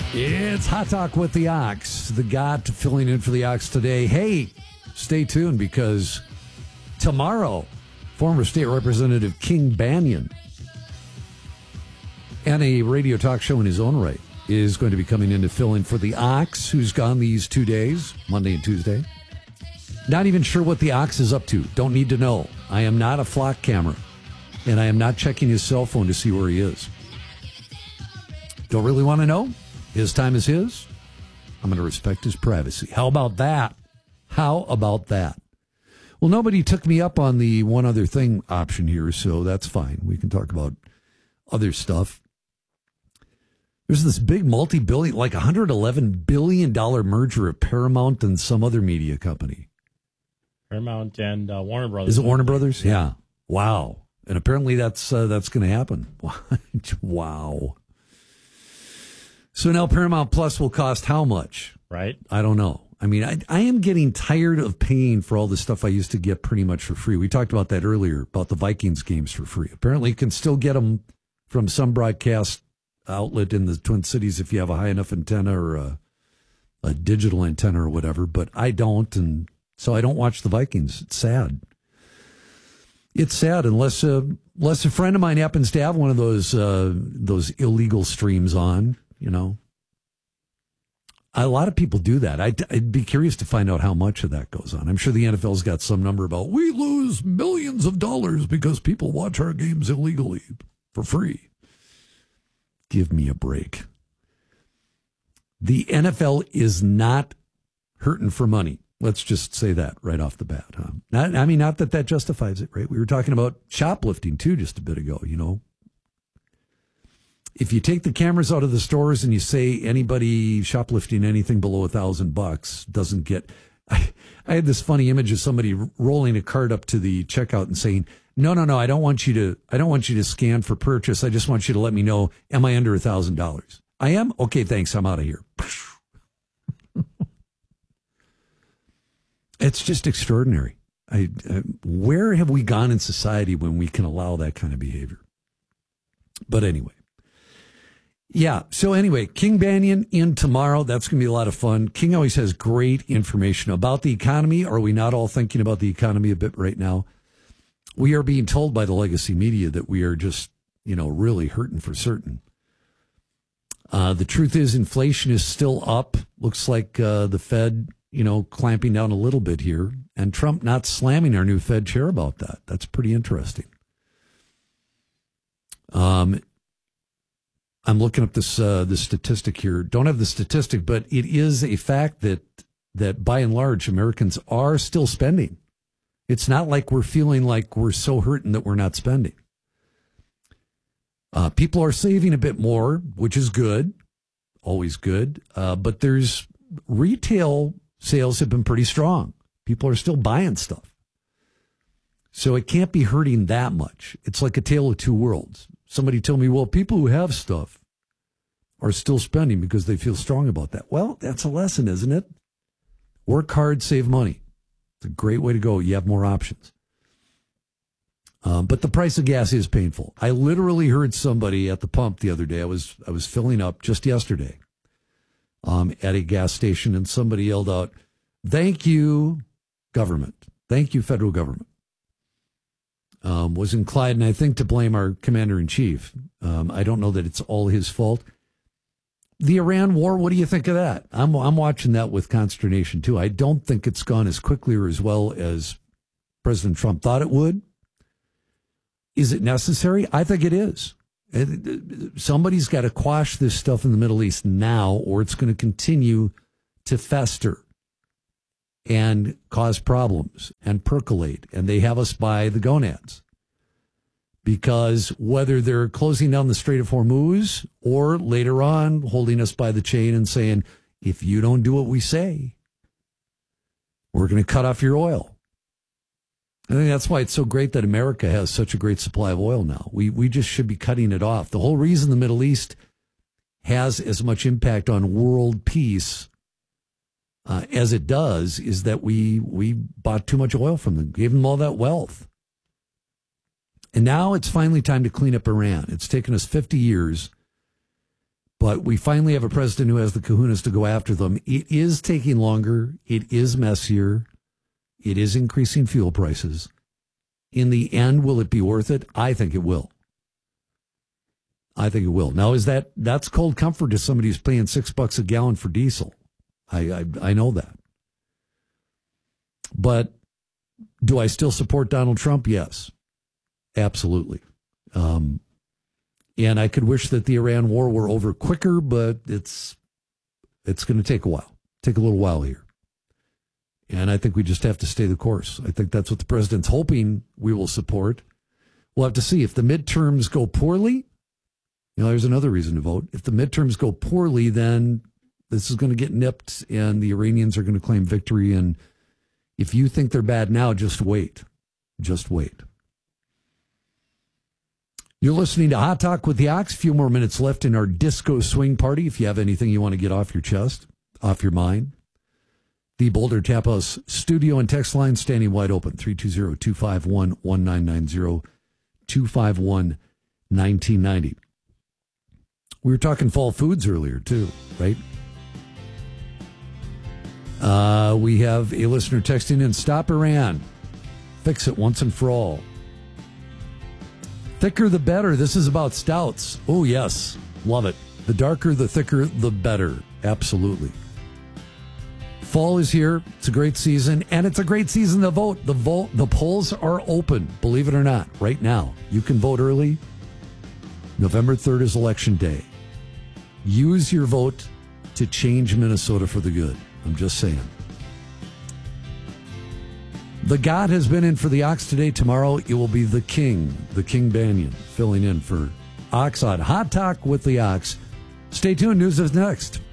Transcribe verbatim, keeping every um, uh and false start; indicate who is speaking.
Speaker 1: It's Hot Talk with the Ox. The Got filling in for the Ox today. Hey, stay tuned because tomorrow, former state representative King Banyan and a radio talk show in his own right is going to be coming in to fill in for the Ox, who's gone these two days, Monday and Tuesday. Not even sure what the Ox is up to. Don't need to know. I am not a flock camera, and I am not checking his cell phone to see where he is. Don't really want to know? His time is his. I'm going to respect his privacy. How about that? How about that? Well, nobody took me up on the one other thing option here, so that's fine. We can talk about other stuff. There's this big multi-billion, like one hundred eleven billion dollars merger of Paramount and some other media company.
Speaker 2: Paramount and uh, Warner Brothers.
Speaker 1: Is it Warner Brothers? Yeah. Wow. And apparently that's uh, that's going to happen. Wow. So now Paramount Plus will cost how much?
Speaker 2: Right.
Speaker 1: I don't know. I mean, I, I am getting tired of paying for all the stuff I used to get pretty much for free. We talked about that earlier, about the Vikings games for free. Apparently you can still get them from some broadcast outlet in the Twin Cities if you have a high enough antenna or a, a digital antenna or whatever, but I don't, and so I don't watch the Vikings. It's sad. It's sad unless, uh, unless a friend of mine happens to have one of those uh, those illegal streams on. You know, a lot of people do that. I'd, I'd be curious to find out how much of that goes on. I'm sure the N F L's got some number about we lose millions of dollars because people watch our games illegally for free. Give me a break. The N F L is not hurting for money. Let's just say that right off the bat. Huh? Not, I mean, not that that justifies it, right? We were talking about shoplifting, too, just a bit ago, you know. If you take the cameras out of the stores and you say anybody shoplifting anything below a thousand bucks doesn't get, I, I had this funny image of somebody rolling a cart up to the checkout and saying, no, no, no, I don't want you to, I don't want you to scan for purchase. I just want you to let me know, am I under a thousand dollars? I am? Okay, thanks. I'm out of here. It's just extraordinary. I, I, where have we gone in society when we can allow that kind of behavior? But anyway. Yeah. So anyway, King Banyan in tomorrow. That's going to be a lot of fun. King always has great information about the economy. Are we not all thinking about the economy a bit right now? We are being told by the legacy media that we are just, you know, really hurting for certain. Uh, the truth is inflation is still up. Looks like uh, the Fed, you know, clamping down a little bit here. And Trump not slamming our new Fed chair about that. That's pretty interesting. Um. I'm looking up this uh, this statistic here. Don't have the statistic, but it is a fact that that by and large Americans are still spending. It's not like we're feeling like we're so hurting that we're not spending. Uh, people are saving a bit more, which is good, always good. Uh, but there's retail sales have been pretty strong. People are still buying stuff, so it can't be hurting that much. It's like a tale of two worlds. Somebody told me, well, people who have stuff are still spending because they feel strong about that. Well, that's a lesson, isn't it? Work hard, save money. It's a great way to go. You have more options. Um, but the price of gas is painful. I literally heard somebody at the pump the other day. I was I was filling up just yesterday um, at a gas station, and somebody yelled out, "Thank you, government. Thank you, federal government." Um, was inclined, and I think, to blame our commander-in-chief. Um, I don't know that it's all his fault. The Iran war, what do you think of that? I'm I'm watching that with consternation, too. I don't think it's gone as quickly or as well as President Trump thought it would. Is it necessary? I think it is. Somebody's got to quash this stuff in the Middle East now, or it's going to continue to fester and cause problems and percolate, and they have us by the gonads. Because whether they're closing down the Strait of Hormuz or later on holding us by the chain and saying, if you don't do what we say, we're going to cut off your oil. I think that's why it's so great that America has such a great supply of oil now. We we just should be cutting it off. The whole reason the Middle East has as much impact on world peace Uh, as it does, is that we we bought too much oil from them, gave them all that wealth. And now it's finally time to clean up Iran. It's taken us fifty years, But we finally have a president who has the kahunas to go after them. It is taking longer. It is messier. It is increasing fuel prices. In the end, will it be worth it? I think it will. I think it will. Now, is that that's cold comfort to somebody who's paying six bucks a gallon for diesel? I I, I know that. But do I still support Donald Trump? Yes, absolutely. Um, and I could wish that the Iran war were over quicker, but it's it's going to take a while, take a little while here. And I think we just have to stay the course. I think that's what the president's hoping we will support. We'll have to see. If the midterms go poorly, you know, there's another reason to vote. If the midterms go poorly, then this is going to get nipped and the Iranians are going to claim victory. And if you think they're bad now, just wait. Just wait. You're listening to Hot Talk with the Ox. A few more minutes left in our disco swing party. If you have anything you want to get off your chest, off your mind. The Boulder Tap House studio and text line standing wide open. three two zero, two five one, one nine nine zero, two five one, one nine nine zero. We were talking fall foods earlier, too, right? Uh, we have a listener texting in, stop Iran. Fix it once and for all. Thicker the better. This is about stouts. Oh, yes. Love it. The darker, the thicker, the better. Absolutely. Fall is here. It's a great season, and it's a great season to vote. The vote, the polls are open, believe it or not, right now. You can vote early. November third is Election Day. Use your vote to change Minnesota for the good. I'm just saying. The God has been in for the Ox today. Tomorrow it will be the King, the King Banyan, filling in for Ox on Hot Talk with the Ox. Stay tuned. News is next.